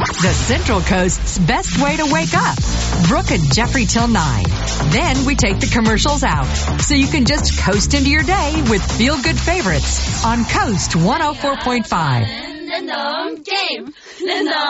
The Central Coast's best way to wake up. Brooke and Jeffrey till 9. Then we take the commercials out, so you can just coast into your day with feel-good favorites on Coast 104.5. Game.